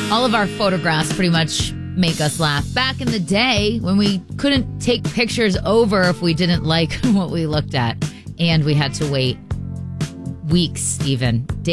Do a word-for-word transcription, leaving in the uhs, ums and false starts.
All of our photographs pretty much make us laugh. Back in the day when we couldn't take pictures over if we didn't like what we looked at, and we had to wait weeks even.